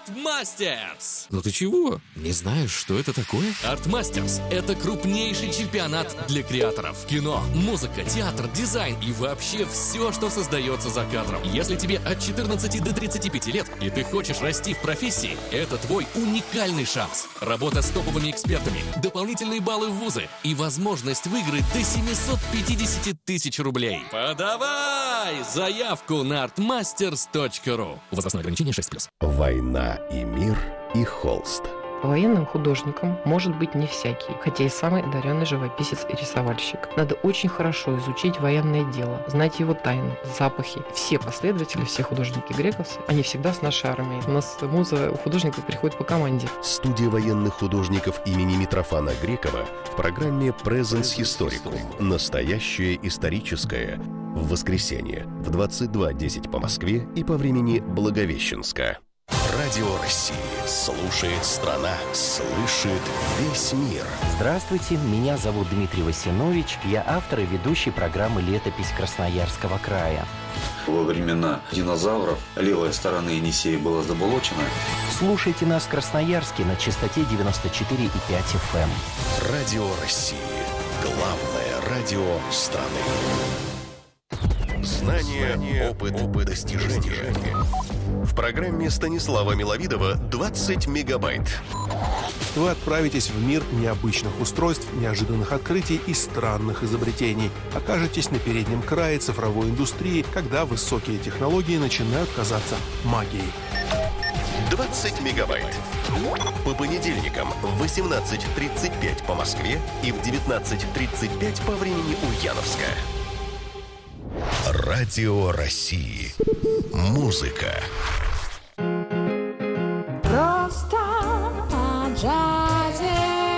Art Masters. Ну ты чего? Не знаешь, что это такое? Art Masters – это крупнейший чемпионат для креаторов. Кино, музыка, театр, дизайн и вообще все, что создается за кадром. Если тебе от 14 до 35 лет и ты хочешь расти в профессии, это твой уникальный шанс. Работа с топовыми экспертами, дополнительные баллы в вузы и возможность выиграть до 750 тысяч рублей. Подавай заявку на artmasters.ru. Возрастное ограничение 6+. Война и мир и холст. Военным художником может быть не всякий, хотя и самый одаренный живописец и рисовальщик. Надо очень хорошо изучить военное дело, знать его тайны, запахи. Все последователи, все художники грековцы, они всегда с нашей армией. У нас муза у художников приходит по команде. Студия военных художников имени Митрофана Грекова в программе Presence Historicum. Настоящее историческое. В воскресенье в 22:10 по Москве и по времени Благовещенска. Радио России. Слушает страна. Слышит весь мир. Здравствуйте, меня зовут Дмитрий Васинович. Я автор и ведущий программы «Летопись Красноярского края». Во времена динозавров левая сторона Енисея была заболочена. Слушайте нас в Красноярске на частоте 94,5 FM. Радио России. Главное радио страны. Знания, опыт, достижения. В программе Станислава Миловидова 20 мегабайт. Вы отправитесь в мир необычных устройств, неожиданных открытий и странных изобретений. Окажетесь на переднем крае цифровой индустрии, когда высокие технологии начинают казаться магией. 20 мегабайт. По понедельникам в 18:35 по Москве и в 19:35 по времени Ульяновска. Радио России. Музыка. Просто о джазе.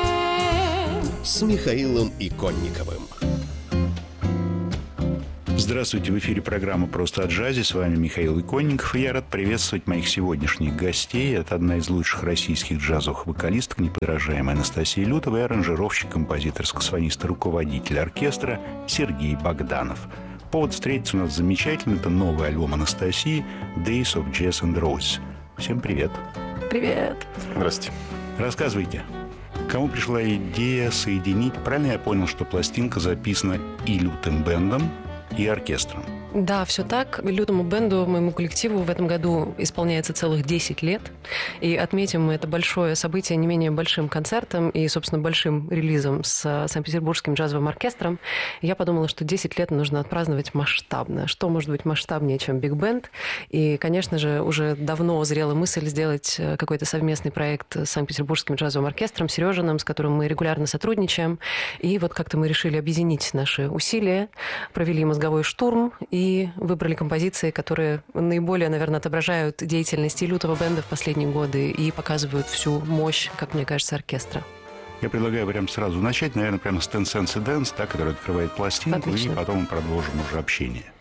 С Михаилом Иконниковым. Здравствуйте, в эфире программа «Просто о джазе». С вами Михаил Иконников. И я рад приветствовать моих сегодняшних гостей. Это одна из лучших российских джазовых вокалисток, неподражаемая Анастасия Лютова, и аранжировщик, композитор, саксофонист и руководитель оркестра Сергей Богданов. Повод встретиться у нас замечательный. Это новый альбом Анастасии «Days of Jazz and Roses». Всем привет. Привет. Здравствуйте. Рассказывайте, кому пришла идея соединить? Правильно я понял, что пластинка записана и лютым бэндом, и оркестром? Да, все так. Лютому бенду, моему коллективу, в этом году исполняется целых 10 лет. И отметим мы это большое событие не менее большим концертом и, собственно, большим релизом с Санкт-Петербургским джазовым оркестром. Я подумала, что 10 лет нужно отпраздновать масштабно. Что может быть масштабнее, чем биг-бенд? И, конечно же, уже давно зрела мысль сделать какой-то совместный проект с Санкт-Петербургским джазовым оркестром, Сережиным, с которым мы регулярно сотрудничаем. И вот как-то мы решили объединить наши усилия, провели мозговой штурм и выбрали композиции, которые наиболее, наверное, отображают деятельность и лютого бенда в последние годы и показывают всю мощь, как мне кажется, оркестра. Я предлагаю прямо сразу начать, наверное, прямо с Ten Cents a Dance, та, которая открывает пластинку. Отлично. И потом мы продолжим уже общение.